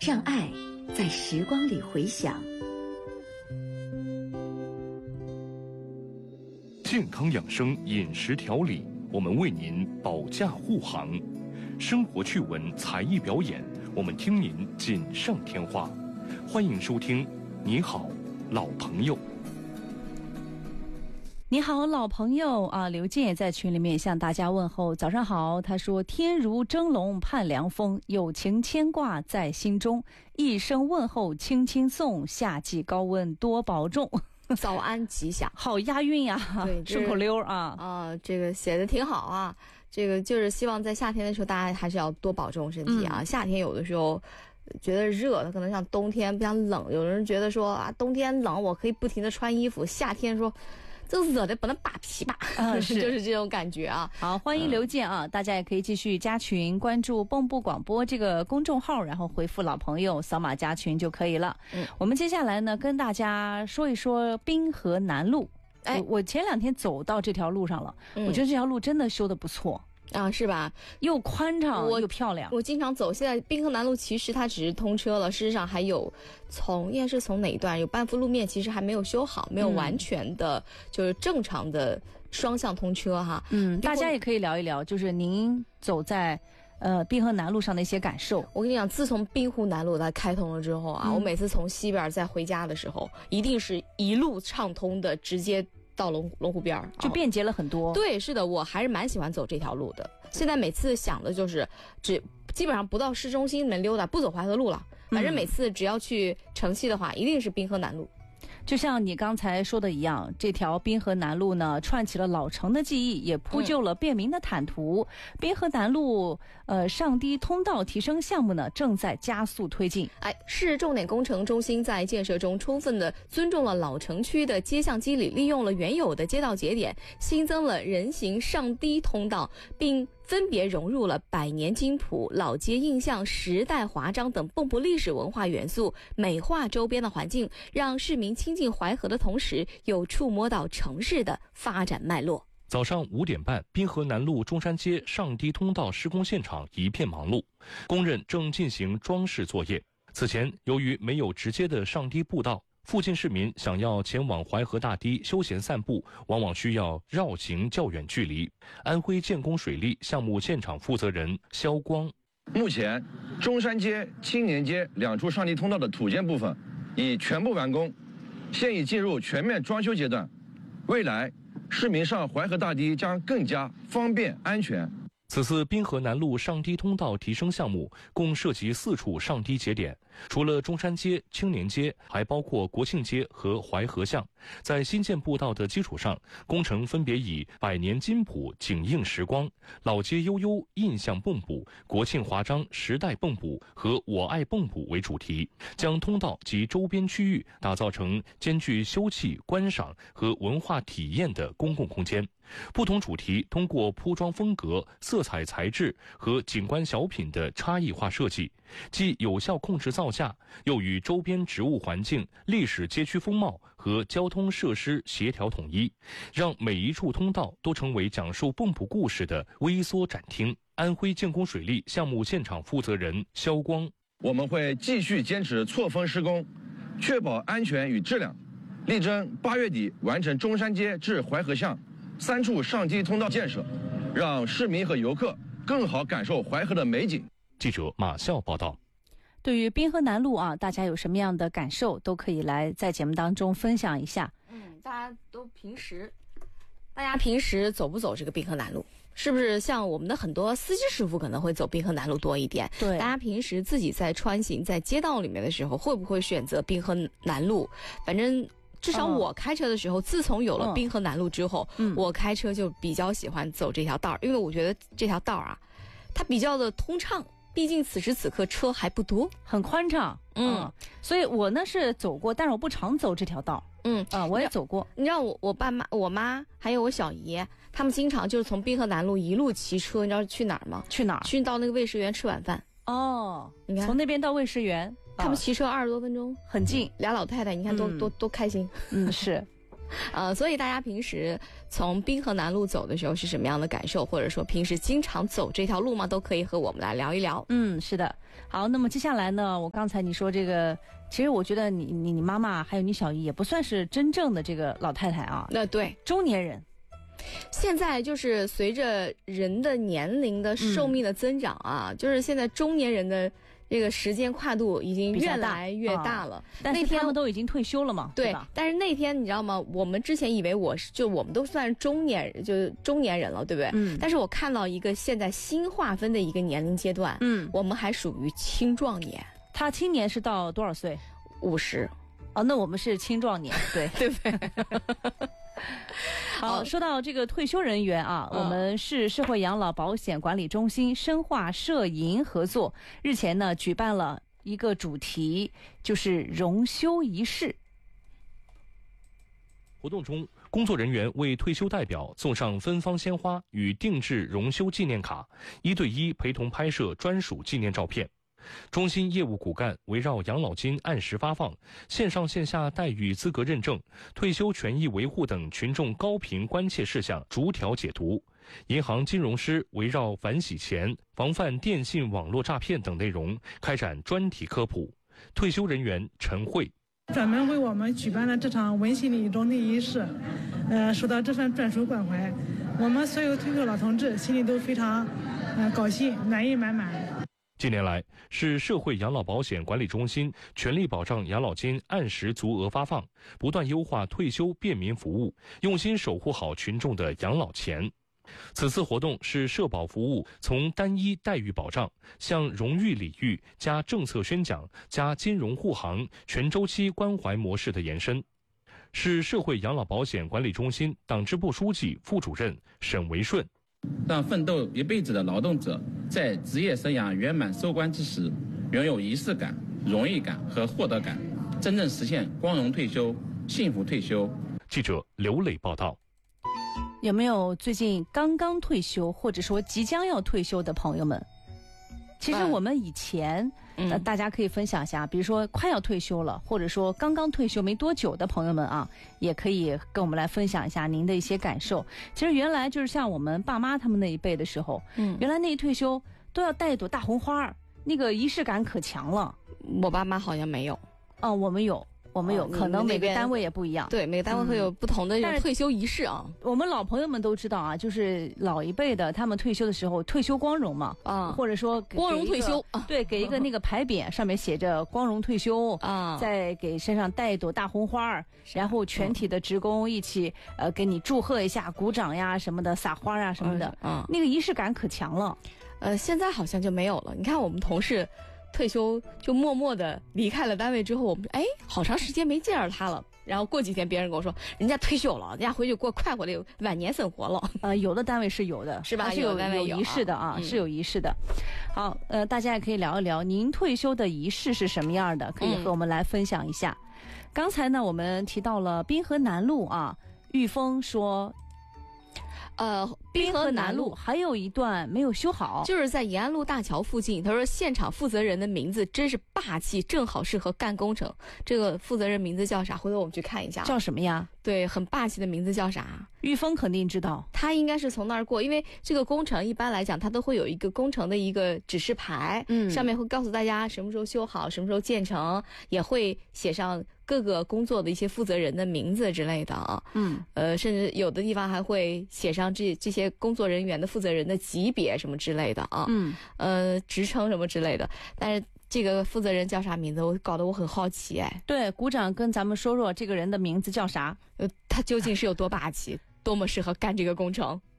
让爱在时光里回响。 健康养生饮食调理，我们为您保驾护航；生活趣闻才艺表演，我们听您锦上添花。欢迎收听《你好，老朋友》。 你好，老朋友啊！刘健也在群里面向大家问候，早上好。他说：“天如蒸笼盼凉风，友情牵挂在心中。一声问候轻轻送，夏季高温多保重。” 早安吉祥， 好押韵呀！ 对， 顺口溜啊！ 这个写的挺好啊。这个就是希望在夏天的时候，大家还是要多保重身体啊。夏天有的时候觉得热，它可能像冬天比较冷。有人觉得说啊，冬天冷我可以不停的穿衣服，夏天说这热的不能扒皮吧，就是这种感觉啊。 好，欢迎刘健啊！大家也可以继续加群，关注蚌埠广播这个公众号，然后回复老朋友，扫码加群就可以了。我们接下来呢，跟大家说一说滨河南路。我前2天走到这条路上了，我觉得这条路真的修得不错。 啊，是吧？ 又宽敞又漂亮。 我经常走，现在滨河南路其实它只是通车了，事实上还有应该是从哪一段有半幅路面，其实还没有修好，没有完全的就是正常的双向通车哈。 大家也可以聊一聊，就是您走在滨河南路上的一些感受。 我跟你讲，自从滨湖南路它开通了之后啊，我每次从西边再回家的时候，一定是一路畅通的，直接到龙湖边就便捷了很多。 对，是的，我还是蛮喜欢走这条路的。现在每次想的就是基本上不到市中心里面溜达，不走淮河路了，反正每次只要去城西的话，一定是滨河南路。 就像你刚才说的一样，这条滨河南路呢，串起了老城的记忆，也铺就了便民的坦途。滨河南路上堤通道提升项目呢，正在加速推进。 市重点工程中心在建设中充分的尊重了老城区的街巷肌理，利用了原有的街道节点，新增了人行上堤通道，并分别融入了百年金谱、老街印象、时代华章等蚌埠历史文化元素，美化周边的环境，让市民亲近淮河的同时，又触摸到城市的发展脉络。 早上5点半，滨河南路中山街上堤通道施工现场一片忙碌，工人正进行装饰作业。此前，由于没有直接的上堤步道，附近市民想要前往淮河大堤休闲散步，往往需要绕行较远距离。安徽建工水利项目现场负责人肖光： 目前，中山街、青年街2处上堤通道的土建部分已全部完工，现已进入全面装修阶段。未来，市民上淮河大堤将更加方便安全。 此次滨河南路上堤通道提升项目共涉及4处上堤节点，除了中山街、青年街，还包括国庆街和淮河巷。在新建步道的基础上，工程分别以百年金谱景映时光、老街悠悠印象蚌埠、国庆华章时代蚌埠和我爱蚌埠为主题，将通道及周边区域打造成兼具休憩、观赏和文化体验的公共空间。不同主题通过铺装风格、色彩材质和景观小品的差异化设计，既有效控制造价，又与周边植物环境、历史街区风貌和交通设施协调统一，让每一处通道都成为讲述蚌埠故事的微缩展厅。安徽建工水利项目现场负责人肖光： 我们会继续坚持错峰施工，确保安全与质量，力争8月底完成中山街至淮河巷3处上堤通道建设，让市民和游客更好感受淮河的美景。 记者马笑报道。 对于滨河南路啊，大家有什么样的感受，都可以来在节目当中分享一下。 大家平时走不走这个滨河南路？是不是像我们的很多司机师傅可能会走滨河南路多一点？ 对， 大家平时自己在穿行在街道里面的时候，会不会选择滨河南路？反正至少我开车的时候，自从有了滨河南路之后，我开车就比较喜欢走这条道，因为我觉得这条道啊，它比较的通畅。毕竟此时此刻车还不多， 很宽敞。所以我呢是走过，但是我不常走这条道。我也走过。 你知道我爸妈、我妈还有我小姨，他们经常就是从滨河南路一路骑车，你知道去哪儿吗？ 去哪儿？ 去到那个卫士园吃晚饭。你看从那边到卫士园， 他们骑车20多分钟， 很近。 俩老太太，你看多开心。 是。 所以大家平时从滨河南路走的时候是什么样的感受，或者说平时经常走这条路吗？都可以和我们来聊一聊。 是的。好，那么接下来呢，我刚才你说这个，其实我觉得你妈妈还有你小姨也不算是真正的这个老太太啊。 那对， 中年人。 现在就是随着人的年龄的寿命的增长啊，就是现在中年人的这个时间跨度已经越来越大了。 但是他们都已经退休了嘛，对吧？ 但是那天你知道吗？我们之前以为我们都算中年人了，对不对？但是我看到一个现在新划分的一个年龄阶段，我们还属于青壮年。 他青年是到多少岁 ？50。 哦，那我们是青壮年，对对不对？ 好，说到这个退休人员啊，我们市社会养老保险管理中心深化社营合作，日前呢举办了一个主题，就是荣休仪式。 活动中，工作人员为退休代表送上芬芳鲜花与定制荣休纪念卡，1对1陪同拍摄专属纪念照片。中心业务骨干围绕养老金按时发放、线上线下待遇资格认证、退休权益维护等群众高频关切事项逐条解读。银行金融师围绕反洗钱、防范电信网络诈骗等内容开展专题科普。退休人员陈慧专门为我们举办了这场温馨的一种的仪式，受到这份专属关怀，我们所有退休老同志心里都非常高兴，暖意满满。 近年来，市社会养老保险管理中心全力保障养老金按时足额发放，不断优化退休便民服务，用心守护好群众的养老钱。此次活动是社保服务从单一待遇保障向荣誉礼遇加政策宣讲加金融护航全周期关怀模式的延伸。市社会养老保险管理中心党支部书记、副主任沈维顺。 让奋斗一辈子的劳动者在职业生涯圆满收官之时，拥有仪式感、荣誉感和获得感，真正实现光荣退休、幸福退休。 记者刘磊报道。 有没有最近刚刚退休或者说即将要退休的朋友们？其实我们以前，大家可以分享一下，比如说快要退休了，或者说刚刚退休没多久的朋友们啊，也可以跟我们来分享一下您的一些感受。其实原来就是像我们爸妈他们那一辈的时候，原来那一退休都要带一朵大红花，那个仪式感可强了。 我爸妈好像没有。 我们有。可能每个单位也不一样。 对，每个单位会有不同的退休仪式啊。 我们老朋友们都知道啊，就是老一辈的，他们退休的时候退休光荣嘛，或者说光荣退休， 对，给一个那个牌匾，上面写着光荣退休啊，再给身上带一朵大红花，然后全体的职工一起给你祝贺一下，鼓掌呀什么的，撒花啊什么的，那个仪式感可强了。 现在好像就没有了。你看我们同事退休就默默的离开了单位之后，我们好长时间没见着他了。然后过几天别人跟我说，人家退休了，人家回去过快活的晚年生活了。 有的单位是有的， 是吧？ 是有仪式的啊，是有仪式的。好，大家也可以聊一聊您退休的仪式是什么样的，可以和我们来分享一下。刚才呢，我们提到了滨河南路啊，玉峰说。 滨河南路还有一段没有修好， 就是在延安路大桥附近。他说现场负责人的名字真是霸气，正好适合干工程。这个负责人名字叫啥？回头我们去看一下。 叫什么呀？ 对，很霸气的名字叫啥？ 玉峰肯定知道， 他应该是从那儿过，因为这个工程一般来讲，它都会有一个工程的一个指示牌，上面会告诉大家什么时候修好，什么时候建成，也会写上各个工作的一些负责人的名字之类的啊。甚至有的地方还会写上这些工作人员的负责人的级别什么之类的啊。职称什么之类的，但是。这个负责人叫啥名字？我搞得我很好奇对，鼓掌跟咱们说说这个人的名字叫啥？ 他究竟是有多霸气，多么适合干这个工程？